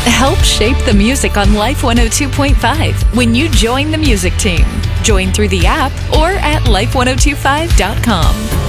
Help shape the music on Life 102.5 when you join the music team. Join through the app or at life1025.com.